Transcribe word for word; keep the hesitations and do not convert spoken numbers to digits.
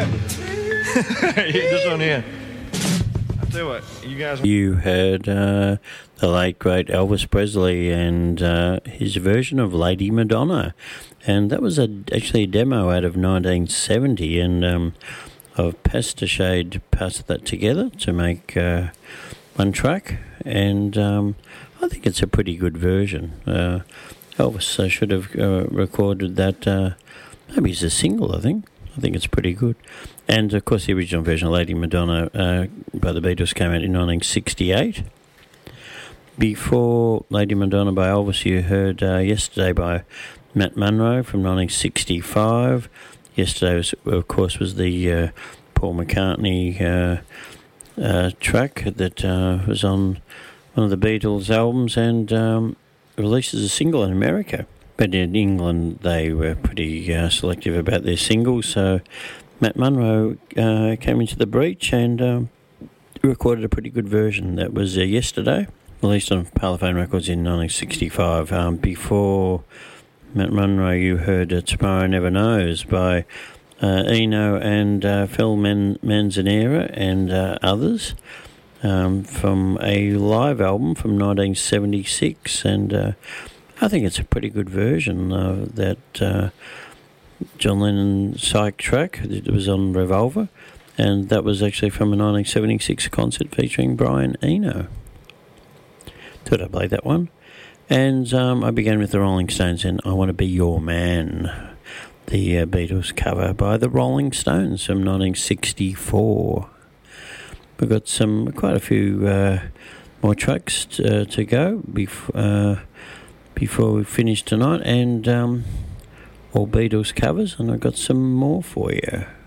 This one here. I'll tell you what, you guys... You heard uh, the late, great Elvis Presley and uh, his version of Lady Madonna. And that was a, actually a demo out of nineteen seventy, and um, I've pastiched passed that together to make uh, one track, and um, I think it's a pretty good version. Uh, Elvis uh, should have uh, recorded that, uh, maybe as a single, I think. I think it's pretty good. And, of course, the original version of Lady Madonna uh, by the Beatles came out in nineteen sixty-eight. Before Lady Madonna by Elvis, you heard uh, Yesterday by Matt Monro from nineteen sixty-five. Yesterday, was, of course, was the uh, Paul McCartney uh, uh, track that uh, was on one of the Beatles albums and um, released as a single in America. But in England, they were pretty uh, selective about their singles, so Matt Monro uh, came into the breach and um, recorded a pretty good version. That was uh, Yesterday, released on Parlophone Records in nineteen sixty-five. Um, before Matt Monro, you heard uh, Tomorrow Never Knows by uh, Eno and uh, Phil Man- Manzanera and uh, others um, from a live album from nineteen seventy-six, and uh, I think it's a pretty good version of that uh, John Lennon psych track. It was on Revolver, and that was actually from a nineteen seventy-six concert featuring Brian Eno. Thought I'd play that one. And um, I began with the Rolling Stones and I Want to Be Your Man, the uh, Beatles cover by the Rolling Stones from nineteen sixty-four. We've got some quite a few uh, more tracks t- uh, to go before. Uh, before we finish tonight, and um, all Beatles covers, and I've got some more for you.